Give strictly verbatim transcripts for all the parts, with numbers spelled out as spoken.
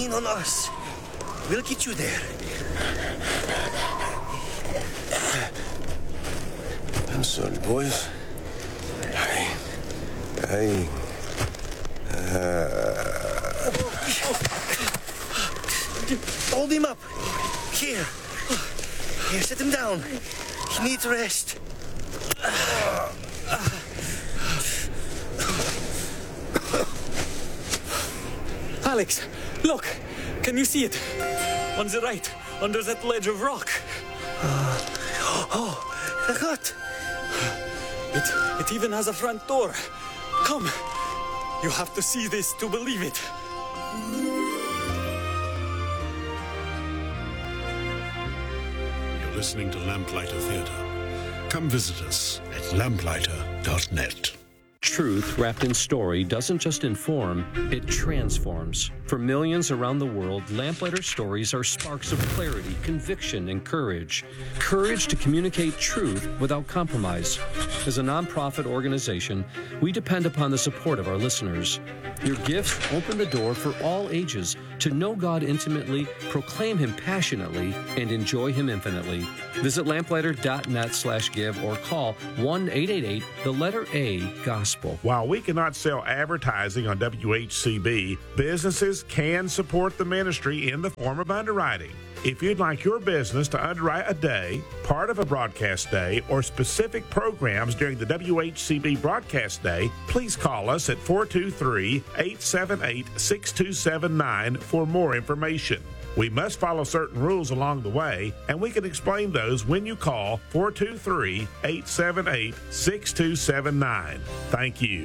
lean on us. We'll get you there. I'm sorry, boys. I... I... Uh... Hold him up. Here. Here, sit him down. He needs rest. Alex, look. Can you see it? On the right, under that ledge of rock. Uh, oh, the hut. It, it even has a front door. Come. You have to see this to believe it. You're listening to Lamplighter Theatre. Come visit us at lamplighter dot net. Truth wrapped in story doesn't just inform, it transforms. For millions around the world, Lamplighter stories are sparks of clarity, conviction, and courage. Courage to communicate truth without compromise. As a nonprofit organization, we depend upon the support of our listeners. Your gifts open the door for all ages to know God intimately, proclaim Him passionately, and enjoy Him infinitely. Visit lamplighter dot net slash give or call one eight eight eight, the letter A, Gospel. While we cannot sell advertising on W H C B, businesses can support the ministry in the form of underwriting. If you'd like your business to underwrite a day, part of a broadcast day, or specific programs during the W H C B broadcast day, please call us at four two three, eight seven eight, six two seven nine for more information. We must follow certain rules along the way, and we can explain those when you call four two three, eight seven eight, six two seven nine. Thank you.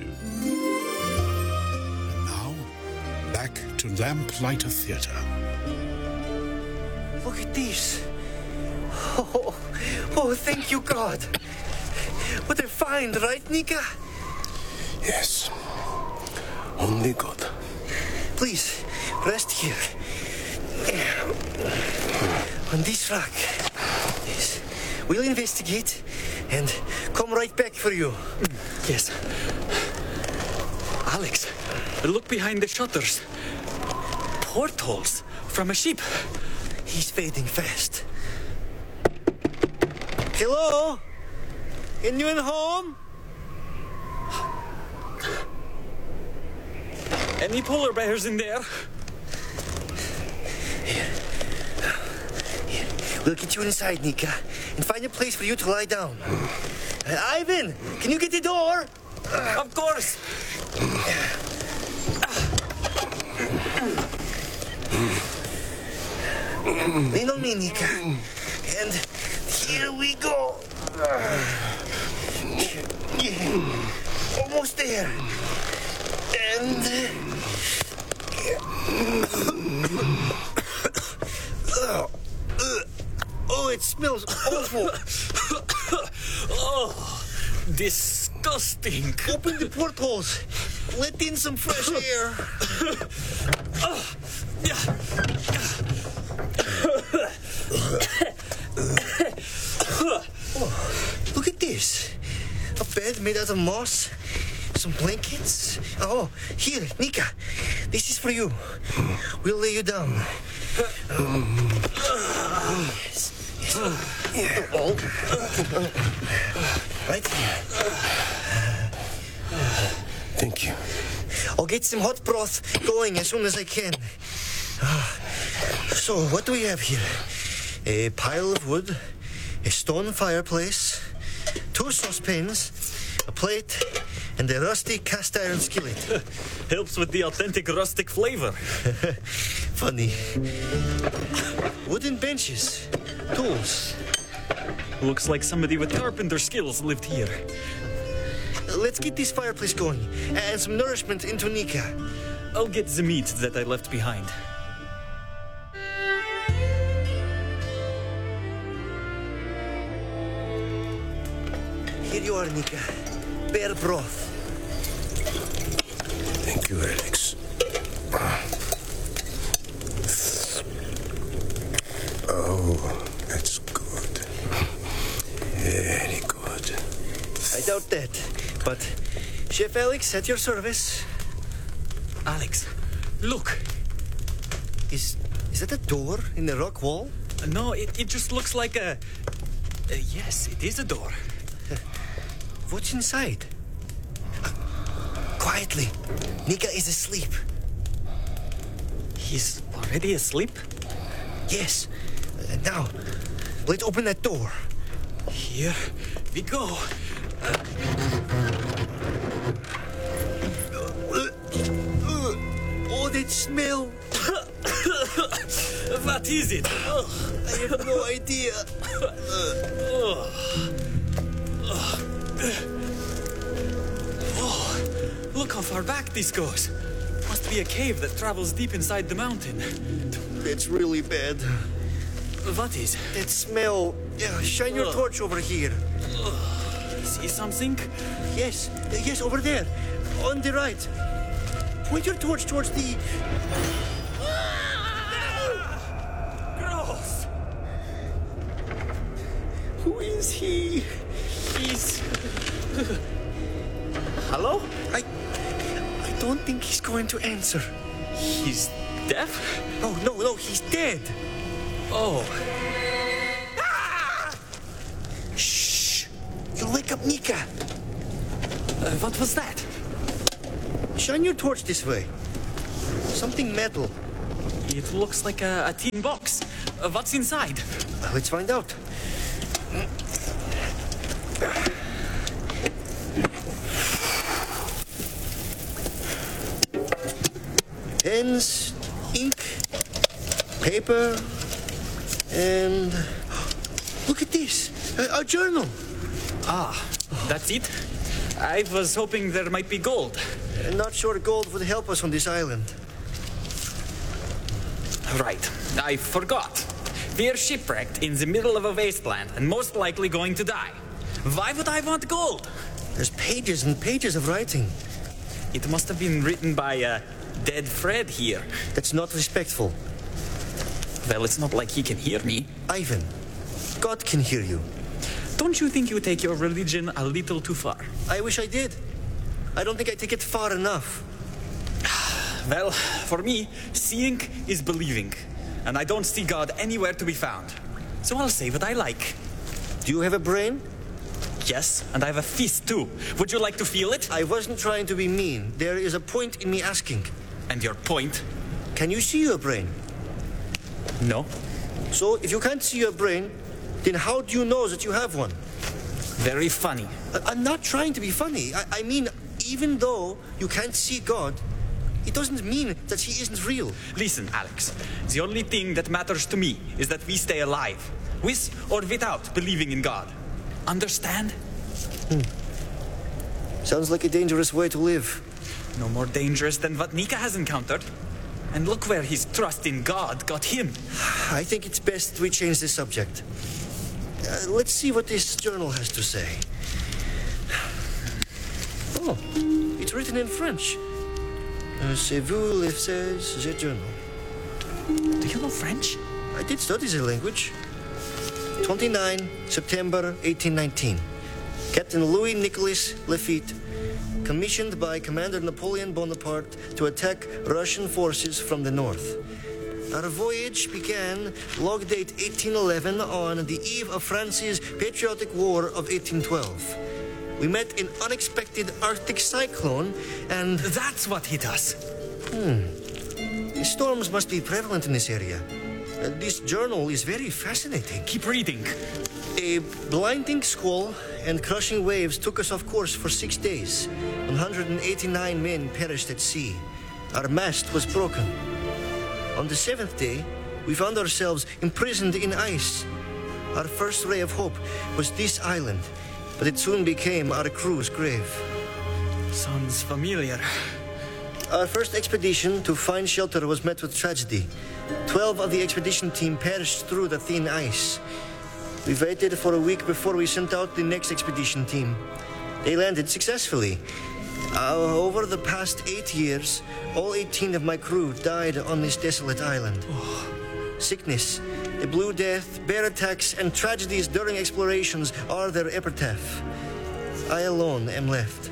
And now, back to Lamplighter Theatre. Look at these. Oh, oh, thank you, God. But they're fine, right, Nika? Yes. Only God. Please, rest here. On this rock. Yes. We'll investigate and come right back for you. Yes. Alex, look behind the shutters. Portholes from a ship. He's fading fast. Hello? Anyone home? Any polar bears in there? Here. Here. We'll get you inside, Nika, and find a place for you to lie down. Uh, Ivan, can you get the door? Uh, of course. Lean on me, Nika. And here we go. Almost there. And... Oh, it smells awful. Oh, disgusting. Open the portholes. Let in some fresh air. Oh, look at this. A bed made out of moss. Some blankets. Oh, here, Nika. This is for you. We'll lay you down. Yes. Yes. Oh. Right here. Thank you. I'll get some hot broth going as soon as I can. So, what do we have here? A pile of wood, a stone fireplace, two saucepans, a plate, and a rusty cast iron skillet. Helps with the authentic rustic flavor. Funny. Wooden benches, tools. Looks like somebody with carpenter skills lived here. Let's get this fireplace going and some nourishment into Nika. I'll get the meat that I left behind. Here you are, Nika. Bear broth. Thank you, Alex. Oh, that's good. Very good. I doubt that, but Chef Alex at your service. Alex, look. Is is that a door in the rock wall? No, it, it just looks like a... Uh, yes, it is a door. What's inside? Uh, quietly. Nika is asleep. He's already asleep? Yes. Uh, now, let's open that door. Here we go. Oh, that smell. What is it? I have no idea. Oh, look how far back this goes. Must be a cave that travels deep inside the mountain. It's really bad. What is? That smell. Yeah, shine your torch over here. See something? Yes, yes, over there. On the right. Point your torch towards the... Gross! Who is he? He's... Hello? I... I don't think he's going to answer. He's deaf? Oh, no, no, he's dead. Oh. Shh. You'll wake up Nika. Uh, what was that? Shine your torch this way. Something metal. It looks like a, a tin box. Uh, what's inside? Uh, Let's find out. Pens, ink, paper, and... Look at this. A, a journal. Ah, that's it? I was hoping there might be gold. I'm not sure gold would help us on this island. Right, I forgot. We're shipwrecked in the middle of a wasteland and most likely going to die. Why would I want gold? There's pages and pages of writing. It must have been written by a dead Fred here. That's not respectful. Well, it's not like he can hear me. Ivan, God can hear you. Don't you think you take your religion a little too far? I wish I did. I don't think I take it far enough. Well, for me, seeing is believing. And I don't see God anywhere to be found. So I'll say what I like. Do you have a brain? Yes, and I have a fist too. Would you like to feel it? I wasn't trying to be mean. There is a point in me asking. And your point? Can you see your brain? No. So, if you can't see your brain, then how do you know that you have one? Very funny. I- I'm not trying to be funny. I, I mean, even though you can't see God, it doesn't mean that he isn't real. Listen, Alex. The only thing that matters to me is that we stay alive. With or without believing in God. Understand? Hmm. Sounds like a dangerous way to live. No more dangerous than what Nika has encountered. And look where his trust in God got him. I think it's best we change the subject. Uh, let's see what this journal has to say. Oh, it's written in French. Uh, C'est vous le says the journal. Do you know French? I did study the language. twenty-nine September eighteen nineteen. Captain Louis Nicolas Lafitte, commissioned by Commander Napoleon Bonaparte to attack Russian forces from the north. Our voyage began, log date eighteen eleven, on the eve of France's patriotic war of eighteen twelve. We met an unexpected Arctic cyclone and... That's what hit us. Hmm. Storms must be prevalent in this area. Uh, this journal is very fascinating. Keep reading. A blinding squall and crushing waves took us off course for six days. one hundred eighty-nine men perished at sea. Our mast was broken. On the seventh day, we found ourselves imprisoned in ice. Our first ray of hope was this island, but it soon became our crew's grave. Sounds familiar. Our first expedition to find shelter was met with tragedy. Twelve of the expedition team perished through the thin ice. We waited for a week before we sent out the next expedition team. They landed successfully. Uh, over the past eight years, all eighteen of my crew died on this desolate island. Oh. Sickness, the Blue Death, bear attacks, and tragedies during explorations are their epitaph. I alone am left.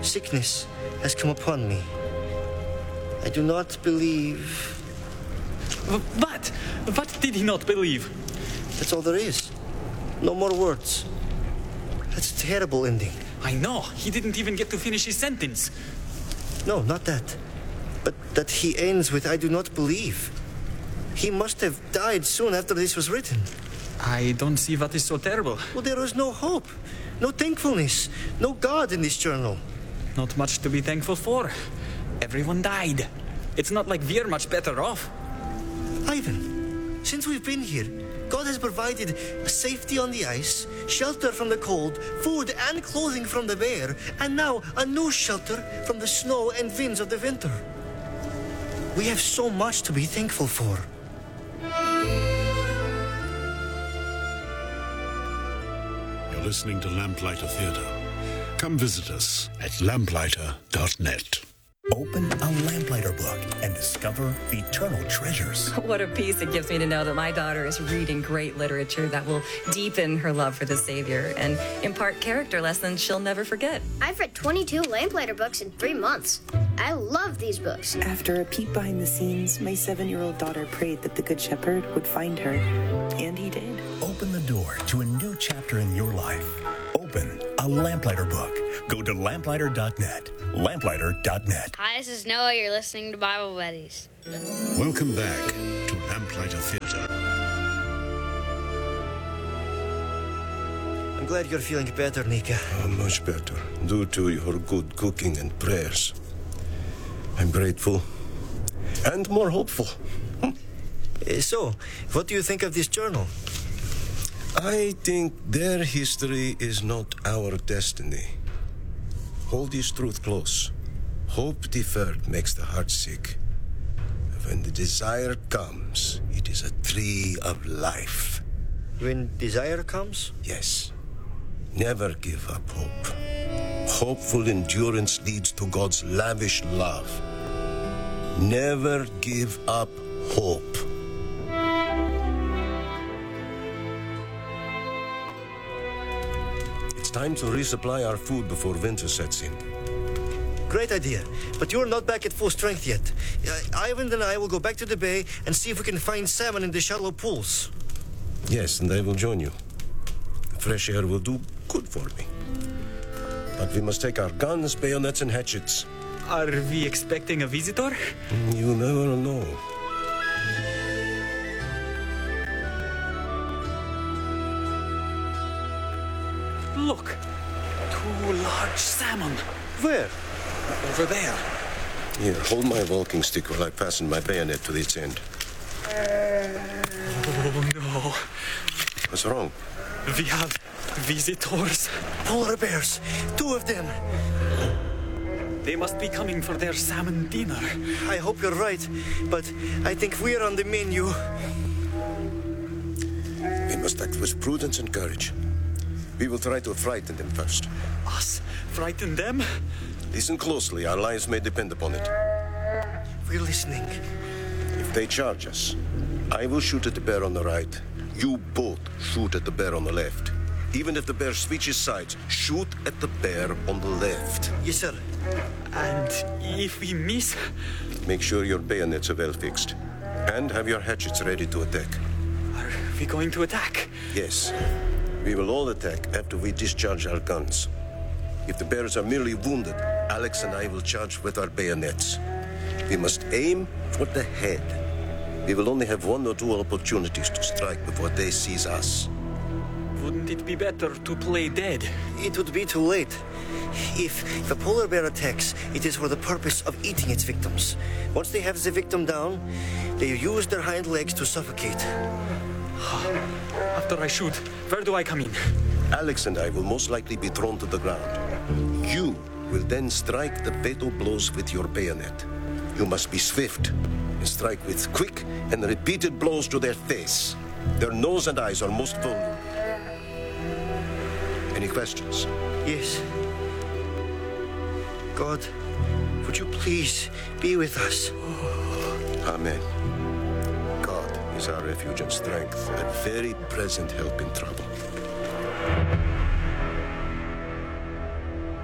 Sickness has come upon me. I do not believe... But what did he not believe? That's all there is. No more words. That's a terrible ending. I know. He didn't even get to finish his sentence. No, not that. But that he ends with I do not believe. He must have died soon after this was written. I don't see what is so terrible. Well, there was no hope, no thankfulness, no God in this journal. Not much to be thankful for. Everyone died. It's not like we're much better off. Ivan, since we've been here, God has provided safety on the ice, shelter from the cold, food and clothing from the bear, and now a new shelter from the snow and winds of the winter. We have so much to be thankful for. You're listening to Lamplighter Theatre. Come visit us at lamplighter dot net. Open a Lamplighter book and discover eternal treasures. What a peace it gives me to know that my daughter is reading great literature that will deepen her love for the Savior and impart character lessons she'll never forget. I've read twenty-two Lamplighter books in three months. I love these books. After a peek behind the scenes, my seven-year-old daughter prayed that the Good Shepherd would find her, and he did. Open the door to a new chapter in your life. Open a Lamplighter book. Go to lamplighter dot net. lamplighter dot net. Hi, this is Noah. You're listening to Bible Buddies. Welcome back to Lamplighter Theatre. I'm glad you're feeling better, Nika. Oh, much better, due to your good cooking and prayers. I'm grateful and more hopeful. Uh, So, what do you think of this journal? I think their history is not our destiny. Hold this truth close. Hope deferred makes the heart sick. When the desire comes, it is a tree of life. When desire comes? Yes. Never give up hope. Hopeful endurance leads to God's lavish love. Never give up hope. It's time to resupply our food before winter sets in. Great idea. But you're not back at full strength yet. Uh, Ivan and I will go back to the bay and see if we can find salmon in the shallow pools. Yes, and I will join you. The fresh air will do good for me. But we must take our guns, bayonets, and hatchets. Are we expecting a visitor? You never know. Look. Two large salmon. Where? Over there. Here, hold my walking stick while I fasten my bayonet to its end. Oh, no. What's wrong? We have visitors. Polar bears. Two of them. They must be coming for their salmon dinner. I hope you're right, but I think we're on the menu. We must act with prudence and courage. We will try to frighten them first. Us? Frighten them? Listen closely. Our lives may depend upon it. We're listening. If they charge us, I will shoot at the bear on the right. You both shoot at the bear on the left. Even if the bear switches sides, shoot at the bear on the left. Yes, sir. And if we miss? Make sure your bayonets are well fixed. And have your hatchets ready to attack. Are we going to attack? Yes. We will all attack after we discharge our guns. If the bears are merely wounded, Alex and I will charge with our bayonets. We must aim for the head. We will only have one or two opportunities to strike before they seize us. Wouldn't it be better to play dead? It would be too late. If, if a polar bear attacks, it is for the purpose of eating its victims. Once they have the victim down, they use their hind legs to suffocate. After I shoot, where do I come in? Alex and I will most likely be thrown to the ground. You will then strike the fatal blows with your bayonet. You must be swift and strike with quick and repeated blows to their face. Their nose and eyes are most vulnerable. Any questions? Yes. God, would you please be with us? Amen. God is our refuge and strength, a very present help in trouble.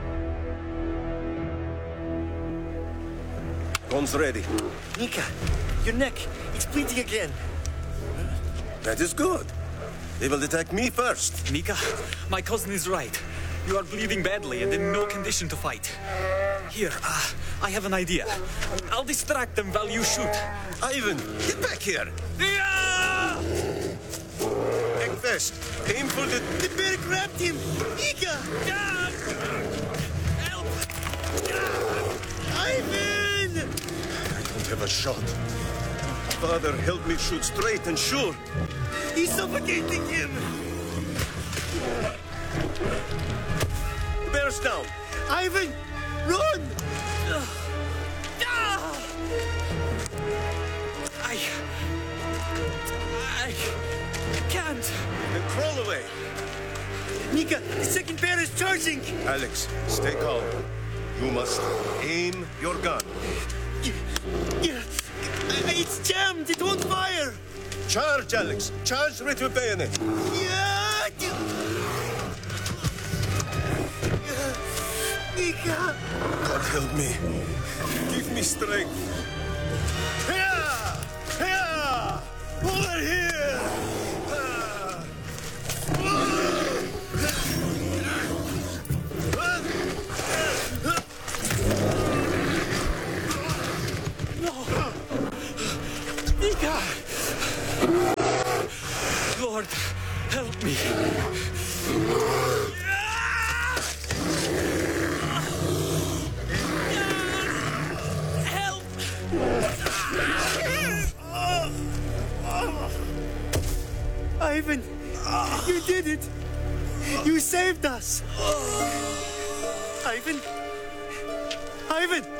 Guns ready. Nika, Your neck, it's bleeding again. That is good. They will attack me first. Mika, my cousin is right. You are bleeding badly and in no condition to fight. Here, uh, I have an idea. I'll distract them while you shoot. Ivan, get back here. Yeah! Act fast. Aim for the... The bear grabbed him. Mika! Yeah! Help! Ivan! I don't have a shot. Father, help me shoot straight and sure. He's suffocating him. The bear's down. Ivan, run! I... I can't. Then crawl away. Mika, the second bear is charging. Alex, stay calm. You must aim your gun. Yeah, it's jammed. It won't fire. Charge, Alex. Charge with your bayonet. Yeah. Mika. God help me. Give me strength. Here! Here! Over here! Mika! Lord, help me. Help! Ivan, you did it. You saved us. Ivan. Ivan.